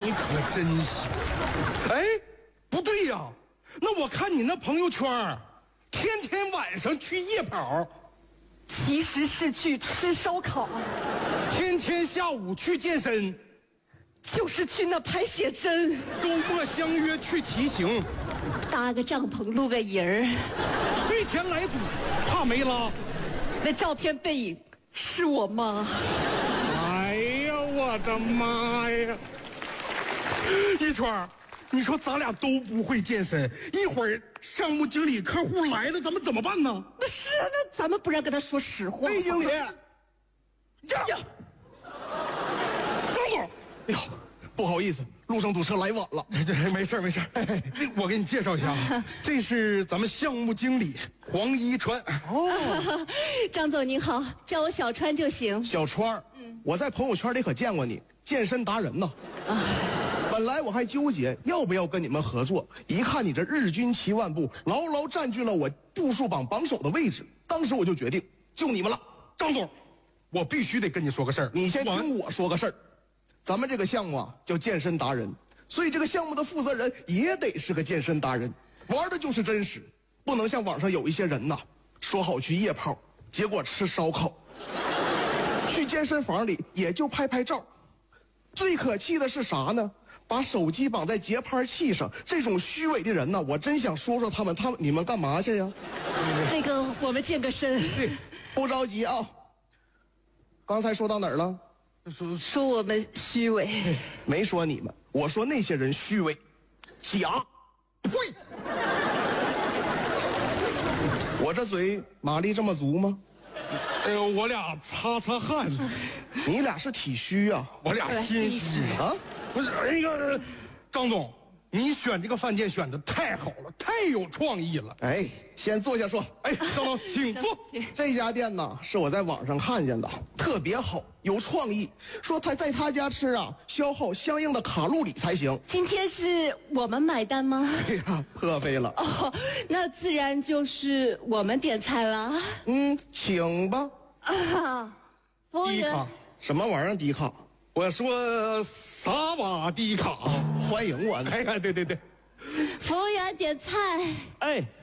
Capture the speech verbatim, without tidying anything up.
你可真行。哎，不对呀，那我看你那朋友圈，天天晚上去夜跑， 其实是去吃烧烤， 天天下午去健身， 就是去那拍写真， 周末相约去骑行， 搭个帐篷露个营儿， 睡前来组帕梅拉。 那照片背影是我妈。 哎呀，我的妈呀！一川，你说咱俩都不会健身，一会儿项目经理客户来了，咱们怎么办呢？ 那是啊，那咱们不然跟他说实话。 魏经理，这样，张总， 哎呦，不好意思，路上堵车来晚了。 没事没事，我给你介绍一下，这是咱们项目经理黄一川。 哦，张总您好，叫我小川就行。 小川，嗯，我在朋友圈里可见过你，健身达人呢。啊，本来我还纠结要不要跟你们合作，一看你这日均七万步，牢牢占据了我步数榜榜首的位置，当时我就决定就你们了。 张总，我必须得跟你说个事儿。 你先听我说个事儿，咱们这个项目啊叫健身达人，所以这个项目的负责人也得是个健身达人，玩的就是真实，不能像网上有一些人呐，说好去夜跑，结果吃烧烤，去健身房里也就拍拍照。最可气的是啥呢？把手机绑在节拍器上，这种虚伪的人呢，我真想说说他们，他们你们干嘛去呀？ 那个，我们健个身。 不着急啊。刚才说到哪儿了？ 说说我们虚伪， 没说你们，我说那些人虚伪，假，呸！我这嘴马力这么足吗？ 哎呦，我俩擦擦汗。 你俩是体虚啊， 我俩心虚啊。 不是那个，张总，你选这个饭店选的太好了，太有创意了。 哎，先坐下说。 哎，张总，请坐。 这家店呢是我在网上看见的，特别好，有创意。说他在他家吃啊，消耗相应的卡路里才行。 今天是我们买单吗？ 哎呀，破费了。 哦，那自然就是我们点菜了。 嗯，请吧。 啊，服务员。 什么玩意儿低卡？ 我说萨瓦迪卡， 欢迎我呢。 哎，对对对， 服务员点菜。 哎。